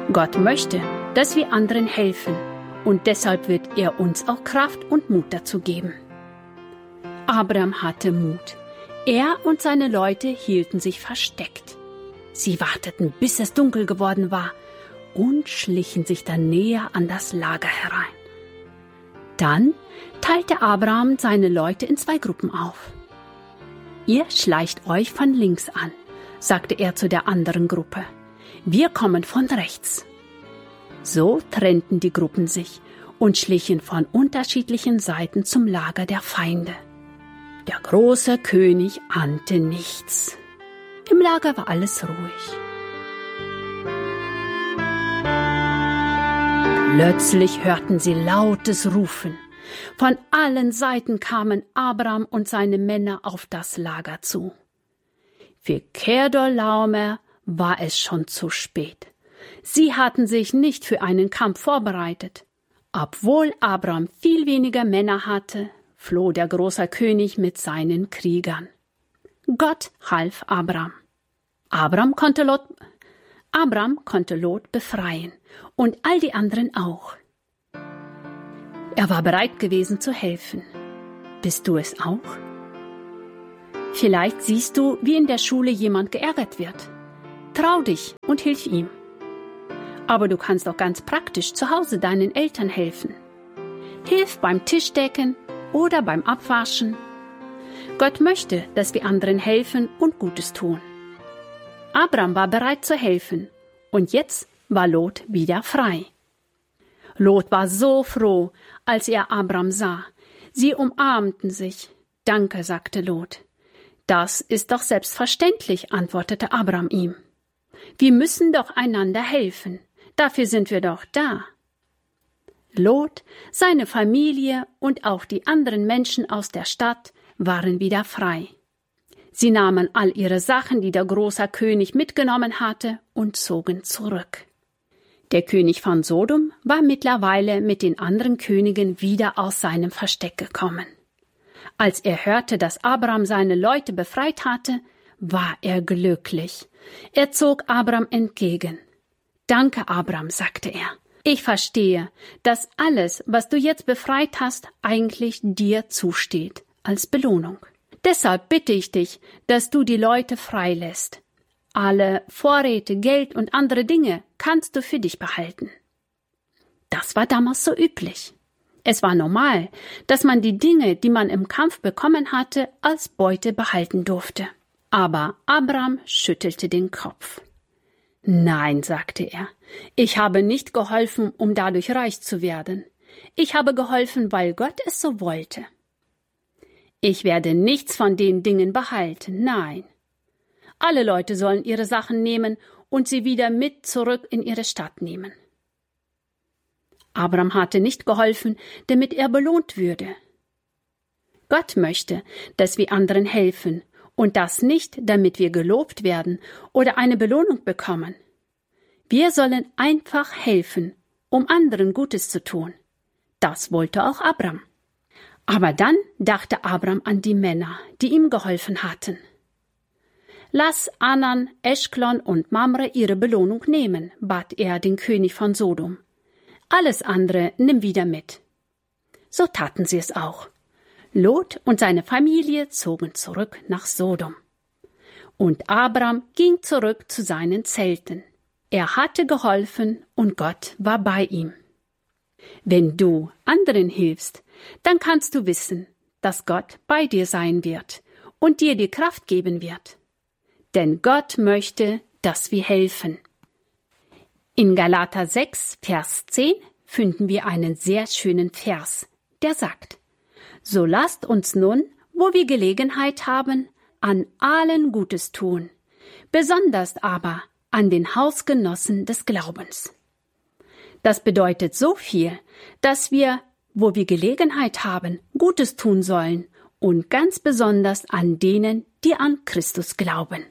Gott möchte, dass wir anderen helfen, und deshalb wird er uns auch Kraft und Mut dazu geben. Abraham hatte Mut. Er und seine Leute hielten sich versteckt. Sie warteten, bis es dunkel geworden war, und schlichen sich dann näher an das Lager herein. Dann teilte Abraham seine Leute in 2 Gruppen auf. »Ihr schleicht euch von links an«, sagte er zu der anderen Gruppe. »Wir kommen von rechts.« So trennten die Gruppen sich und schlichen von unterschiedlichen Seiten zum Lager der Feinde. Der große König ahnte nichts. Im Lager war alles ruhig. Plötzlich hörten sie lautes Rufen. Von allen Seiten kamen Abraham und seine Männer auf das Lager zu. Für Kedorlaomer war es schon zu spät. Sie hatten sich nicht für einen Kampf vorbereitet. Obwohl Abraham viel weniger Männer hatte, floh der große König mit seinen Kriegern. Gott half Abraham. Abraham konnte Lot befreien und all die anderen auch. Er war bereit gewesen zu helfen. Bist du es auch? Vielleicht siehst du, wie in der Schule jemand geärgert wird. Trau dich und hilf ihm. Aber du kannst auch ganz praktisch zu Hause deinen Eltern helfen. Hilf beim Tischdecken oder beim Abwaschen. Gott möchte, dass wir anderen helfen und Gutes tun. Abraham war bereit zu helfen und jetzt war Lot wieder frei. Lot war so froh, als er Abraham sah. Sie umarmten sich. »Danke«, sagte Lot. »Das ist doch selbstverständlich«, antwortete Abraham ihm. »Wir müssen doch einander helfen. Dafür sind wir doch da.« Lot, seine Familie und auch die anderen Menschen aus der Stadt waren wieder frei. Sie nahmen all ihre Sachen, die der große König mitgenommen hatte, und zogen zurück. Der König von Sodom war mittlerweile mit den anderen Königen wieder aus seinem Versteck gekommen. Als er hörte, dass Abraham seine Leute befreit hatte, war er glücklich. Er zog Abraham entgegen. »Danke, Abraham«, sagte er. »Ich verstehe, dass alles, was du jetzt befreit hast, eigentlich dir zusteht, als Belohnung. Deshalb bitte ich dich, dass du die Leute freilässt. Alle Vorräte, Geld und andere Dinge kannst du für dich behalten.« Das war damals so üblich. Es war normal, dass man die Dinge, die man im Kampf bekommen hatte, als Beute behalten durfte. Aber Abraham schüttelte den Kopf. »Nein«, sagte er, »ich habe nicht geholfen, um dadurch reich zu werden. Ich habe geholfen, weil Gott es so wollte. Ich werde nichts von den Dingen behalten, nein. Alle Leute sollen ihre Sachen nehmen und sie wieder mit zurück in ihre Stadt nehmen.« Abraham hatte nicht geholfen, damit er belohnt würde. Gott möchte, dass wir anderen helfen, und das nicht, damit wir gelobt werden oder eine Belohnung bekommen. Wir sollen einfach helfen, um anderen Gutes zu tun. Das wollte auch Abraham. Aber dann dachte Abraham an die Männer, die ihm geholfen hatten. »Lass Anan, Eschklon und Mamre ihre Belohnung nehmen«, bat er den König von Sodom. »Alles andere nimm wieder mit.« So taten sie es auch. Lot und seine Familie zogen zurück nach Sodom. Und Abraham ging zurück zu seinen Zelten. Er hatte geholfen und Gott war bei ihm. Wenn du anderen hilfst, dann kannst du wissen, dass Gott bei dir sein wird und dir die Kraft geben wird. Denn Gott möchte, dass wir helfen. In Galater 6, Vers 10 finden wir einen sehr schönen Vers, der sagt: »So lasst uns nun, wo wir Gelegenheit haben, an allen Gutes tun, besonders aber an den Hausgenossen des Glaubens.« Das bedeutet so viel, dass wir, wo wir Gelegenheit haben, Gutes tun sollen und ganz besonders an denen, die an Christus glauben.